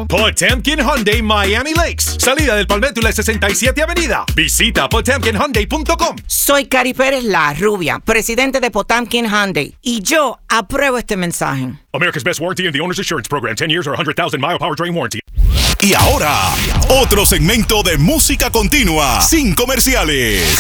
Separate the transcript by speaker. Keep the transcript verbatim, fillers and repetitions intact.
Speaker 1: Potemkin Hyundai Miami Lakes. Salida del Palmetto y la sesenta y siete Avenida. Visita potemkin hyundai punto com.
Speaker 2: Soy Cari Pérez, la rubia, presidente de Potemkin Hyundai. Y yo apruebo este mensaje.
Speaker 3: America's Best Warranty and the Owner's Assurance Program. ten years or one hundred thousand mile powertrain warranty.
Speaker 4: Y ahora, otro segmento de música continua, sin comerciales.